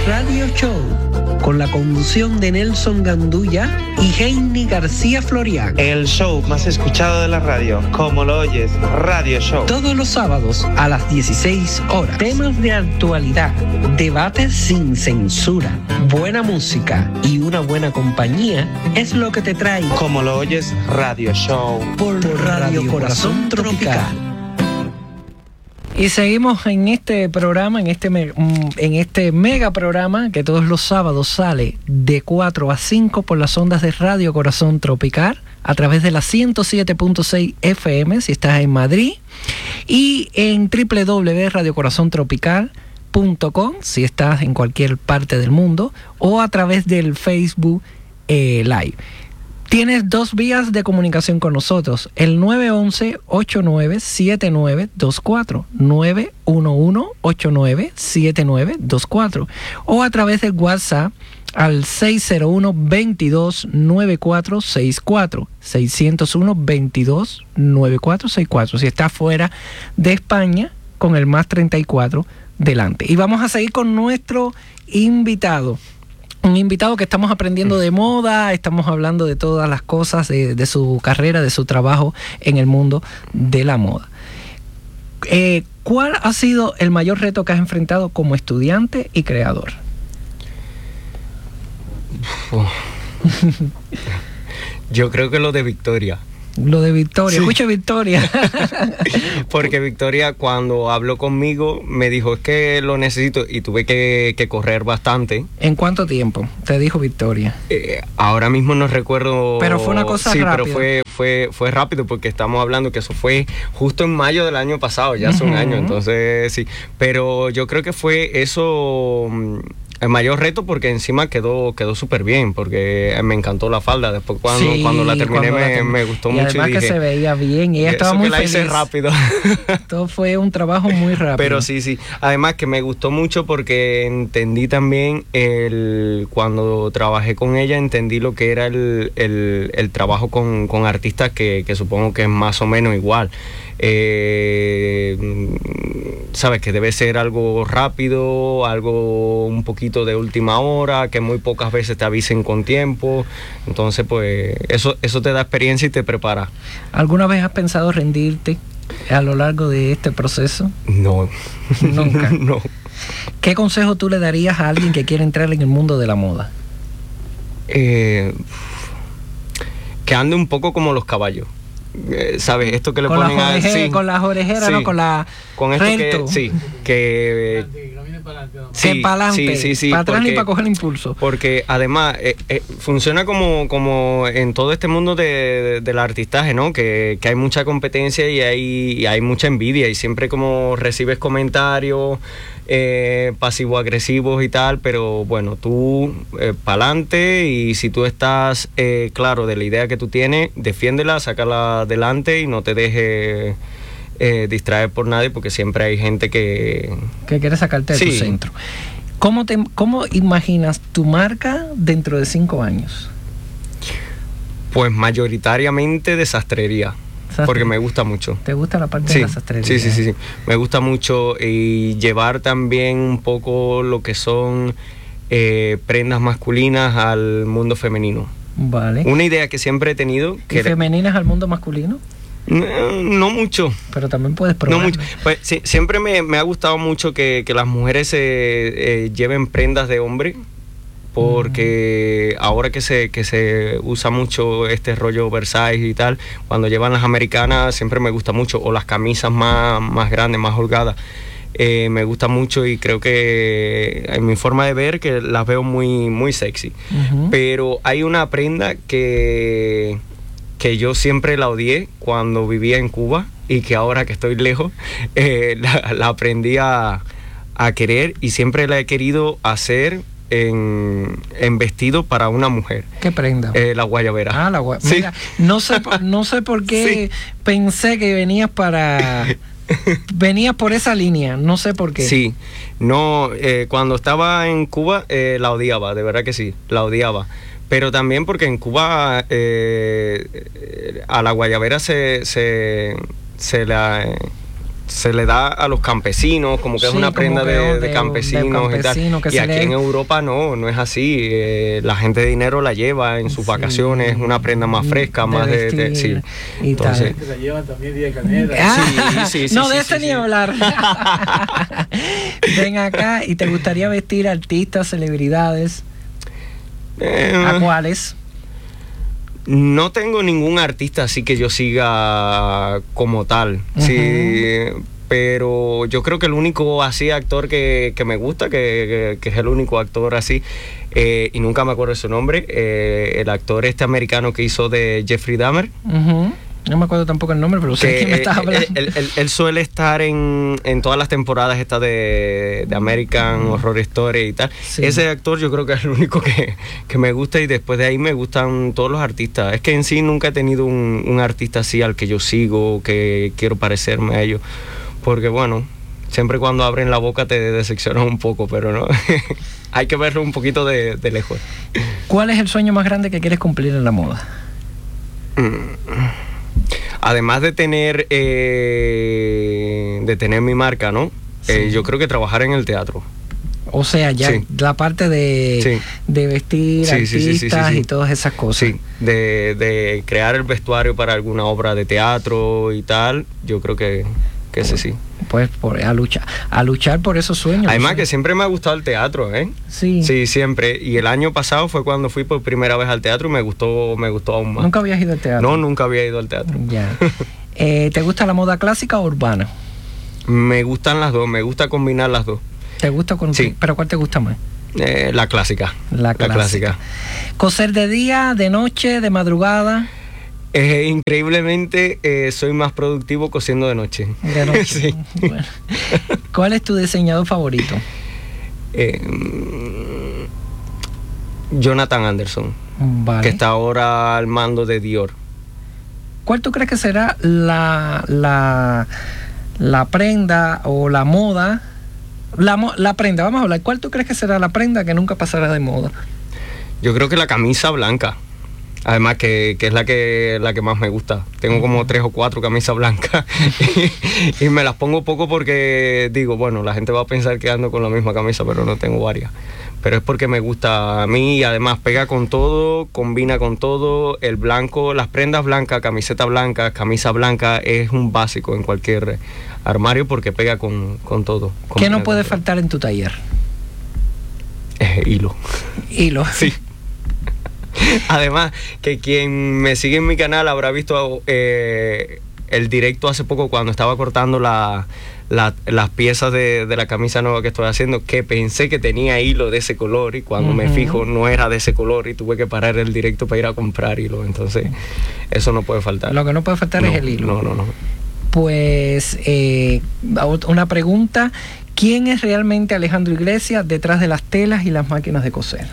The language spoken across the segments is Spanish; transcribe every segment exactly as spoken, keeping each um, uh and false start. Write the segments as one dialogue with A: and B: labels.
A: Radio Show, con la conducción de Nelson Gandulla y Heini García Florián.
B: El show más escuchado de la radio, como lo oyes, Radio Show.
A: Todos los sábados a las dieciséis horas. Temas de actualidad, debates sin censura, buena música y una buena compañía es lo que te trae.
B: Como lo oyes, Radio Show.
A: Por, por Radio Corazón Tropical.
C: Y seguimos en este programa, en este, en este mega programa que todos los sábados sale de cuatro a cinco por las ondas de Radio Corazón Tropical a través de la ciento siete punto seis F M si estás en Madrid y en doble u doble u doble u punto radio corazón tropical punto com si estás en cualquier parte del mundo o a través del Facebook eh, Live. Tienes dos vías de comunicación con nosotros, el nueve once, ocho nueve siete nueve dos cuatro, nueve uno uno, ocho nueve siete nueve dos cuatro, o a través de WhatsApp al seis cero uno, veintidós, noventa y cuatro sesenta y cuatro, seiscientos uno, veintidós, noventa y cuatro sesenta y cuatro, si estás fuera de España, con el más treinta y cuatro delante. Y vamos a seguir con nuestro invitado. Un invitado que estamos aprendiendo de moda, estamos hablando de todas las cosas, de, de su carrera, de su trabajo en el mundo de la moda. Eh, ¿Cuál ha sido el mayor reto que has enfrentado como estudiante y creador?
D: Oh. Yo creo que lo de Victoria.
C: Lo de Victoria, sí. Escucha Victoria.
D: Porque Victoria cuando habló conmigo me dijo es que lo necesito y tuve que, que correr bastante.
C: ¿En cuánto tiempo te dijo Victoria?
D: Eh, ahora mismo no recuerdo.
C: Pero fue una cosa
D: sí,
C: rápida.
D: Sí, pero fue, fue, fue rápido porque estamos hablando que eso fue justo en mayo del año pasado, ya hace uh-huh. un año, entonces sí. Pero yo creo que fue eso... el mayor reto porque encima quedó quedó súper bien, porque me encantó la falda. Después cuando, sí, cuando la terminé cuando me, la me gustó
C: y
D: mucho.
C: Además
D: y
C: que
D: dije,
C: se veía bien y ella estaba muy
D: que la
C: feliz.
D: hice rápido.
C: Todo fue un trabajo muy rápido.
D: Pero sí, sí. Además que me gustó mucho porque entendí también, el cuando trabajé con ella, entendí lo que era el, el, el trabajo con, con artistas que, que supongo que es más o menos igual. Eh, sabes que debe ser algo rápido, algo un poquito de última hora, que muy pocas veces te avisen con tiempo. Entonces pues eso, eso te da experiencia y te prepara.
C: ¿Alguna vez has pensado rendirte a lo largo de este proceso?
D: No.
C: Nunca.
D: No.
C: ¿Qué consejo tú le darías a alguien que quiere entrar en el mundo de la moda?
D: Eh, que ande un poco como los caballos. Eh, ¿Sabes? Esto que le
C: con
D: ponen
C: las orejeras,
D: a... Sí,
C: con las orejeras,
D: sí,
C: no, con la...
D: Con esto que... Sí, que...
C: Sí, para adelante,
D: sí, sí, sí,
C: para atrás
D: porque,
C: ni para coger impulso.
D: Porque además eh, eh, funciona como, como en todo este mundo de, de, del artistaje, ¿no? Que, que hay mucha competencia y hay, y hay mucha envidia y siempre como recibes comentarios eh, pasivo-agresivos y tal, pero bueno, tú eh, pa'lante y si tú estás eh, claro de la idea que tú tienes, defiéndela, sácala adelante y no te dejes... Eh, distraer por nadie porque siempre hay gente que...
C: que quiere sacarte de sí. tu centro. ¿Cómo, te, ¿Cómo imaginas tu marca dentro de cinco años?
D: Pues mayoritariamente de sastrería. Sastre. Porque me gusta mucho.
C: ¿Te gusta la parte
D: sí.
C: de la sastrería?
D: Sí, sí, sí, sí. Me gusta mucho y llevar también un poco lo que son eh, prendas masculinas al mundo femenino.
C: Vale.
D: Una idea que siempre he tenido...
C: ¿Y que femeninas al mundo masculino?
D: No, no mucho.
C: Pero también puedes probar.
D: No mucho. Pues, sí, siempre me, me ha gustado mucho que, que las mujeres eh, eh, lleven prendas de hombre, porque mm. ahora que se, que se usa mucho este rollo oversize y tal, cuando llevan las americanas siempre me gusta mucho, o las camisas más, más grandes, más holgadas. Eh, me gusta mucho y creo que en mi forma de ver que las veo muy, muy sexy. Uh-huh. Pero hay una prenda que... que yo siempre la odié cuando vivía en Cuba y que ahora que estoy lejos eh, la, la aprendí a, a querer y siempre la he querido hacer en, en vestido para una mujer.
C: ¿Qué prenda?
D: Eh, la guayabera.
C: Ah, la guayabera. Sí. No sé, no sé por qué sí. pensé que venías para... venías por esa línea, no sé por qué.
D: Sí, no, eh, cuando estaba en Cuba eh, la odiaba, de verdad que sí, la odiaba. Pero también porque en Cuba eh, a la guayabera se, se, se la... se le da a los campesinos, como que sí, es una prenda de, de, de campesinos de campesino, y tal. Y aquí lee. En Europa no, no es así. Eh, la gente de dinero la lleva en sus sí. vacaciones, es una prenda más fresca, de más de... de sí.
C: Y
D: entonces,
C: tal.
E: Se la llevan también día de canela.
C: Ah,
D: sí, sí, sí,
C: no,
D: sí,
C: de
D: sí,
C: ese
D: sí,
C: ni
D: sí.
C: hablar. Ven acá, ¿y te gustaría vestir artistas, celebridades?
D: Eh,
C: ¿A cuáles?
D: No tengo ningún artista así que yo siga como tal, uh-huh. sí, pero yo creo que el único así actor que, que me gusta, que, que, que es el único actor así, eh, y nunca me acuerdo su nombre, eh, el actor este americano que hizo de Jeffrey Dahmer.
C: Uh-huh. No me acuerdo tampoco el nombre, pero sé de quién me estás hablando.
D: Él, él, él suele estar en, en todas las temporadas estas de, de American Horror Story y tal. Sí. Ese actor yo creo que es el único que, que me gusta, y después de ahí me gustan todos los artistas. Es que en sí nunca he tenido un, un artista así al que yo sigo, que quiero parecerme a ellos. Porque bueno, siempre cuando abren la boca te decepcionan un poco, pero no. Hay que verlo un poquito de, de lejos.
C: ¿Cuál es el sueño más grande que quieres cumplir en la moda?
D: Mm. Además de tener eh, de tener mi marca, ¿no? Sí. Eh, yo creo que trabajar en el teatro.
C: O sea, ya sí. la parte de, sí. de vestir sí, artistas sí, sí, sí, sí, sí. y todas esas cosas.
D: Sí, de, de crear el vestuario para alguna obra de teatro y tal, yo creo que, que ese sí.
C: Pues por, a luchar, a luchar por esos sueños.
D: Además que siempre me ha gustado el teatro, ¿eh?
C: Sí.
D: Sí, siempre. Y el año pasado fue cuando fui por primera vez al teatro y me gustó, me gustó aún más.
C: ¿Nunca habías ido al teatro?
D: No, nunca había ido al teatro.
C: Ya. eh, ¿Te gusta la moda clásica o urbana?
D: Me gustan las dos, me gusta combinar las dos.
C: ¿Te gusta con
D: sí.
C: ¿Pero cuál te gusta más?
D: Eh, la clásica.
C: La clásica. La clásica. ¿Coser de día, de noche, de madrugada?
D: Eh, increíblemente eh, soy más productivo cosiendo de noche.
C: De noche.
D: Sí.
C: Bueno. ¿Cuál es tu diseñador favorito?
D: Eh, Jonathan Anderson,
C: vale.
D: que está ahora al mando de Dior.
C: ¿Cuál tú crees que será la, la, la prenda o la moda? La, la prenda, vamos a hablar. ¿Cuál tú crees que será la prenda que nunca pasará de moda?
D: Yo creo que la camisa blanca. Además que, que es la que la que más me gusta. Tengo como tres o cuatro camisas blancas y, y me las pongo poco porque digo, bueno, la gente va a pensar que ando con la misma camisa, pero no, tengo varias. Pero es porque me gusta a mí y además pega con todo, combina con todo. El blanco, las prendas blancas, camiseta blanca, camisa blanca es un básico en cualquier armario porque pega con, con todo.
C: ¿Qué no puede faltar en tu taller?
D: Eh, hilo.
C: Hilo.
D: Sí. Además, que quien me sigue en mi canal habrá visto eh, el directo hace poco cuando estaba cortando la, la, las piezas de, de la camisa nueva que estoy haciendo, que pensé que tenía hilo de ese color y cuando uh-huh. me fijo no era de ese color y tuve que parar el directo para ir a comprar hilo. Entonces, eso no puede faltar.
C: Lo que no puede faltar
D: no,
C: es el hilo.
D: No, no, no.
C: Pues, eh, una pregunta. ¿Quién es realmente Alejandro Iglesias detrás de las telas y las máquinas de coser?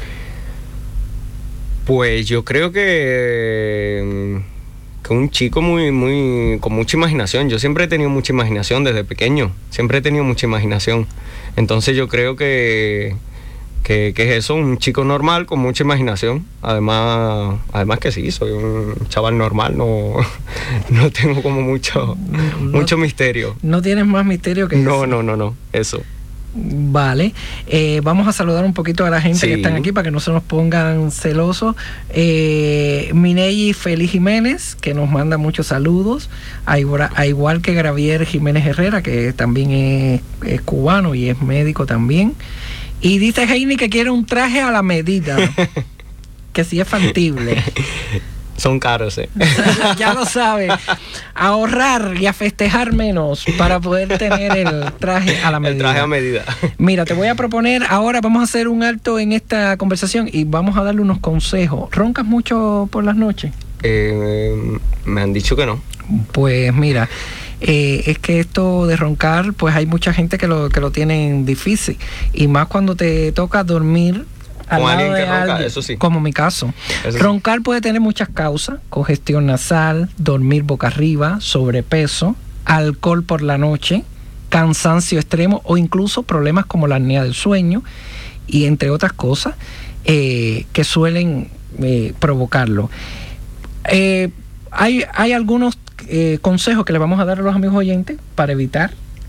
D: Pues yo creo que, que un chico muy, muy, con mucha imaginación. Yo siempre he tenido mucha imaginación desde pequeño. Siempre he tenido mucha imaginación. Entonces yo creo que, que, que es eso, un chico normal con mucha imaginación. Además, además que sí, soy un chaval normal, no, no tengo como mucho, no, mucho misterio.
C: No tienes más misterio que
D: No,
C: eso.
D: no, no, no, eso.
C: Vale, eh, vamos a saludar un poquito a la gente sí. que están aquí para que no se nos pongan celosos. eh, Minei Félix Jiménez, que nos manda muchos saludos, a igual, a igual que Gravier Jiménez Herrera, que también es, es cubano y es médico también, y dice Heini que quiere un traje a la medida que sí es factible.
D: Son caros, ¿eh?
C: Ya lo sabes. Ahorrar y a festejar menos para poder tener el traje a la medida.
D: El traje a medida.
C: Mira, te voy a proponer, ahora vamos a hacer un alto en esta conversación y vamos a darle unos consejos. ¿Roncas mucho por las noches?
D: Eh, me han dicho que no.
C: Pues mira, eh, es que esto de roncar, pues hay mucha gente que lo, que lo tienen difícil. Y más cuando te toca dormir al lado
D: alguien
C: de
D: que ronca,
C: alguien,
D: eso sí.
C: como mi caso.
D: Eso
C: Roncar
D: sí.
C: puede tener muchas causas: congestión nasal, dormir boca arriba, sobrepeso, alcohol por la noche, cansancio extremo o incluso problemas como la apnea del sueño y entre otras cosas eh, que suelen eh, provocarlo. Eh, hay, hay algunos eh, consejos que le vamos a dar a los amigos oyentes para evitar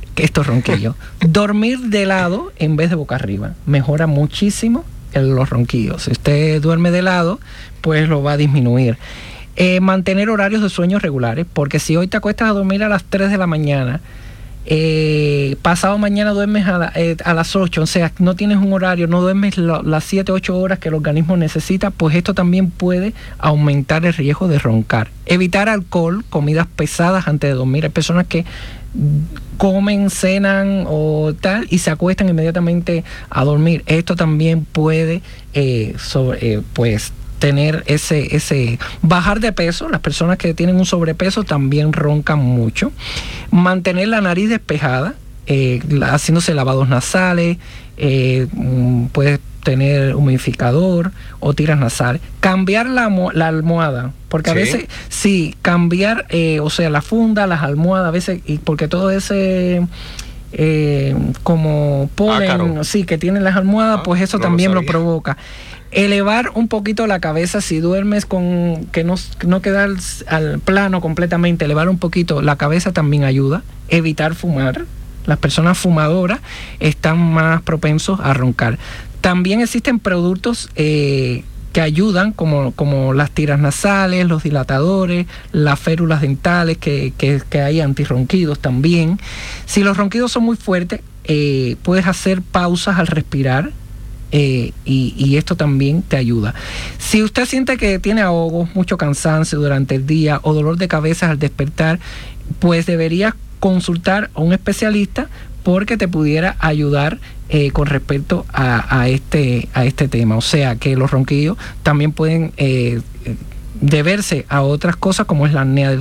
C: estos ronquillos. Dormir de lado en vez de boca arriba mejora muchísimo el, los ronquillos. Si usted duerme de lado, pues lo va a disminuir. Eh, mantener horarios de sueño regulares, porque si hoy te acuestas a dormir a las tres de la mañana, eh, pasado mañana duermes a, la, eh, a las ocho, o sea, no tienes un horario, no duermes lo, las siete, ocho horas que el organismo necesita, pues esto también puede aumentar el riesgo de roncar. Evitar alcohol, comidas pesadas antes de dormir. Hay personas que comen, cenan o tal y se acuestan inmediatamente a dormir. Esto también puede eh, sobre, eh, pues tener ese, ese bajar de peso. Las personas que tienen un sobrepeso también roncan mucho. Mantener la nariz despejada, eh, haciéndose lavados nasales, eh, puedes tener humidificador o tiras nasales. Cambiar la, la almohada, porque a ¿Sí? veces, sí, cambiar, eh, o sea, la funda, las almohadas, a veces, y porque todo ese... Eh, como polen, Ácaro. sí, que tienen las almohadas, ah, pues eso no también lo, lo provoca. Elevar un poquito la cabeza si duermes con que no, no queda al, al plano completamente, elevar un poquito la cabeza también ayuda. Evitar fumar. Las personas fumadoras están más propensos a roncar. También existen productos eh, que ayudan, como, como las tiras nasales, los dilatadores, las férulas dentales, que, que, que hay antirronquidos también. Si los ronquidos son muy fuertes, eh, puedes hacer pausas al respirar, eh, y, y esto también te ayuda. Si usted siente que tiene ahogos, mucho cansancio durante el día o dolor de cabeza al despertar, pues deberías consultar a un especialista, porque te pudiera ayudar eh, con respecto a, a, este, a este tema. O sea, que los ronquillos también pueden eh, deberse a otras cosas, como es la apnea del